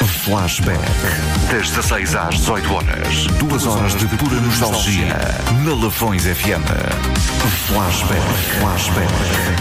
Flashback. Das 16 às 18 horas. 2 horas de pura nostalgia. Na Lafões FM. Flashback.